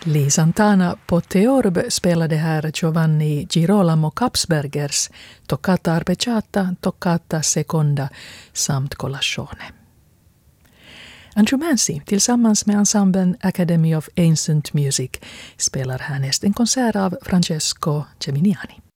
Lee Santana på Teorb spelade här Giovanni Girolamo Kapsbergers Toccata Arpeggiata, Toccata Seconda samt Collatione. Andrew Mancy tillsammans med ensemblen Academy of Ancient Music spelar härnäst en konsert av Francesco Geminiani.